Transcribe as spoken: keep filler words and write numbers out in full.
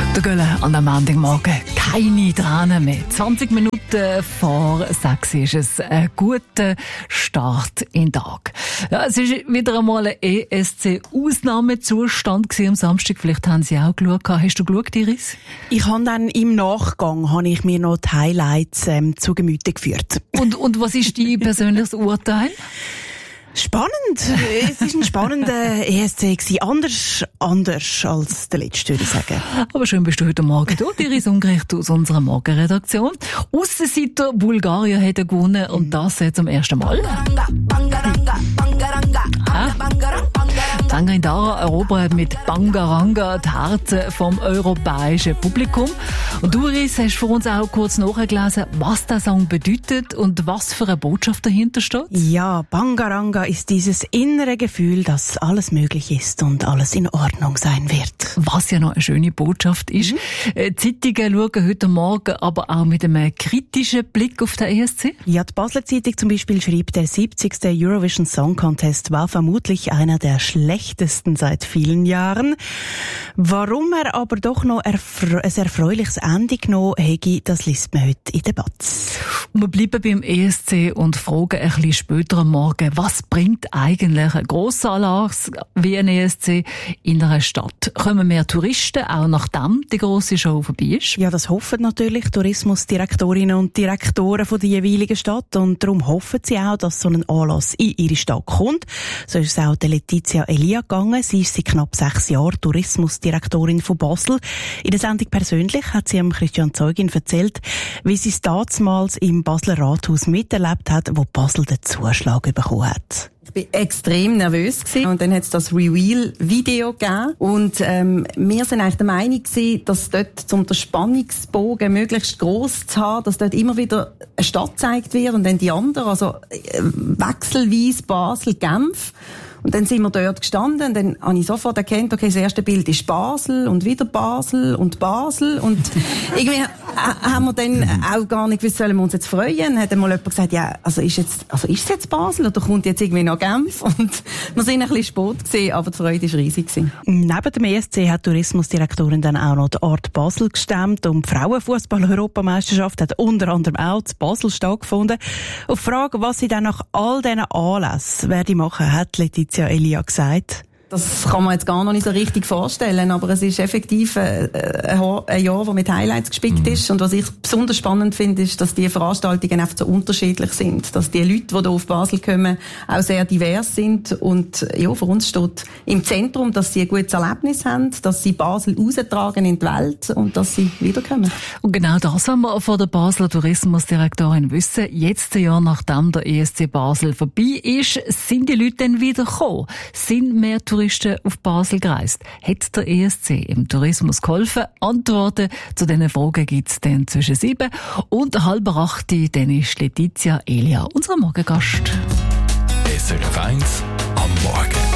Der Gölle an einem Montagmorgen. Keine Tränen mehr. zwanzig Minuten vor sechs ist es ein guter Start in den Tag. Ja, es ist wieder einmal ein E S C-Ausnahmezustand am Samstag. Vielleicht haben Sie auch geschaut. Hast du geschaut, Iris? Ich habe dann im Nachgang habe ich mir noch die Highlights ähm, zu Gemüte geführt. Und, und was ist dein persönliches Urteil? Spannend. Es ist ein spannender E S C gewesen. Anders, anders als der letzte, würde ich sagen. Aber schön bist du heute Morgen da, Iris Ungericht aus unserer Morgenredaktion. Aussenseiter Bulgarien hat gewonnen und das zum ersten Mal. Ah. Tangandara erobert mit Bangaranga die Herzen vom europäischen Publikum. Und du, Iris, hast für uns auch kurz nachgelesen, was der Song bedeutet und was für eine Botschaft dahinter steht? Ja, Bangaranga ist dieses innere Gefühl, dass alles möglich ist und alles in Ordnung sein wird. Was ja noch eine schöne Botschaft ist. Mhm. Zeitungen schauen heute Morgen aber auch mit einem kritischen Blick auf den E S C. Ja, die Basler Zeitung zum Beispiel schreibt, der siebzigste Eurovision Song Contest war vermutlich einer der schlechtesten seit vielen Jahren. Warum er aber doch noch erfre- ein erfreuliches Ende genommen hätte, das liest man heute in der Batz. Wir bleiben beim E S C und fragen ein bisschen später am Morgen, was bringt eigentlich ein grosser Anlass wie ein E S C in einer Stadt? Kommen mehr Touristen, auch nachdem die grosse Show vorbei ist? Ja, das hoffen natürlich Tourismusdirektorinnen und Direktoren von der jeweiligen Stadt und darum hoffen sie auch, dass so ein Anlass in ihre Stadt kommt. So ist es auch der Letizia Elia gegangen. Sie ist seit knapp sechs Jahren Tourismusdirektorin von Basel. In der Sendung persönlich hat sie dem Christian Zeugin erzählt, wie sie es damals im Basler Rathaus miterlebt hat, wo Basel den Zuschlag bekommen hat. Ich bin extrem nervös gewesen. Und dann hat es das Reveal-Video gegeben. Und ähm, wir sind eigentlich der Meinung gewesen, dass dort, um den Spannungsbogen möglichst gross zu haben, dass dort immer wieder eine Stadt gezeigt wird und dann die andere. Also äh, wechselweise Basel, Genf. Und dann sind wir dort gestanden und dann habe ich sofort erkannt, okay, das erste Bild ist Basel und wieder Basel und Basel und irgendwie haben wir dann auch gar nicht gewusst, sollen wir uns jetzt freuen. Dann hat einmal jemand gesagt, ja, also ist jetzt, also ist es jetzt Basel oder kommt jetzt irgendwie noch Genf? Und wir sind ein bisschen spät gewesen, aber die Freude war riesig gewesen. Neben dem E S C hat die Tourismusdirektorin dann auch noch die Art Basel gestemmt und die Frauenfußball-Europameisterschaft hat unter anderem auch in Basel stattgefunden. Auf die Frage, was sie dann nach all diesen Anlässen werde machen, hat Letizia Elia gesagt. Das kann man jetzt gar noch nicht so richtig vorstellen, aber es ist effektiv ein, ein Jahr, das mit Highlights gespickt mhm. ist. Und was ich besonders spannend finde, ist, dass die Veranstaltungen einfach so unterschiedlich sind. Dass die Leute, die hier auf Basel kommen, auch sehr divers sind. Und ja, für uns steht im Zentrum, dass sie ein gutes Erlebnis haben, dass sie Basel raustragen in die Welt und dass sie wiederkommen. Und genau das haben wir von der Basler Tourismusdirektorin wissen. Jetzt ein Jahr nachdem der E S C Basel vorbei ist, sind die Leute dann wieder gekommen. Sind mehr Touristen auf Basel gereist? Hat der E S C im Tourismus geholfen? Antworten zu diesen Fragen gibt es dann zwischen sieben und halb acht. Dann ist Letizia Elia unser Morgengast. S R F eins am Morgen.